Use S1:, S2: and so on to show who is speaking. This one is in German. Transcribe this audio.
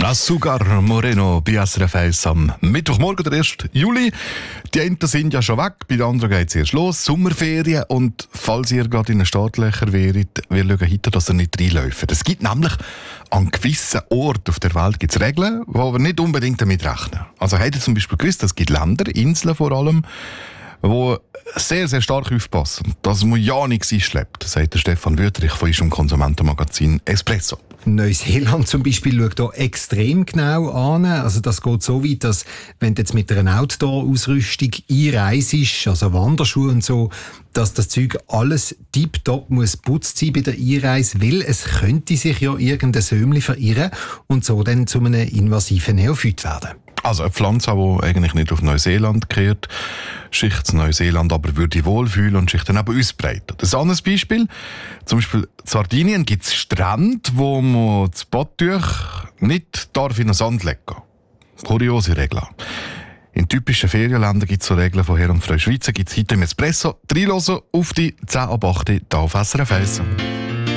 S1: Azúcar Moreno bei SRF 1 am Mittwochmorgen, der 1. Juli. Die einen sind ja schon weg, bei den anderen geht es erst los. Sommerferien. Und falls ihr gerade in den Startlöchern wäret, wir schauen heute, dass ihr nicht reinläuft. Es gibt nämlich an gewissen Orten auf der Welt gibt's Regeln, die aber nicht unbedingt damit rechnen. Also habt ihr zum Beispiel gewusst, es gibt Länder, Inseln vor allem, wo sehr, sehr stark aufpassen, dass man ja nichts einschleppt, sagt der Stefan Wüthrich von unserem Konsumentenmagazin Espresso.
S2: Neuseeland zum Beispiel schaut hier extrem genau an. Also das geht so weit, dass wenn du jetzt mit einer Outdoor-Ausrüstung einreist, also Wanderschuhe und so, dass das Zeug alles tiptop muss putzt sein bei der Einreise, weil es könnte sich ja irgendein Sömli verirren und so dann zu einem invasiven Neophyt werden.
S1: Also eine Pflanze, die eigentlich nicht auf Neuseeland gehört, sich in Neuseeland aber würde wohlfühlen und sich dann eben ausbreiten. Das ist ein anderes Beispiel. Zum Beispiel in Sardinien gibt es Strände, wo man das Badtuch nicht darf in den Sand legen darf. Kuriose Regeln. In typischen Ferienländern gibt es so Regeln von Herr und Frau Schweizer. Gibt es heute im Espresso. Reinhören auf die 10 ab 8 hier auf SRF 1.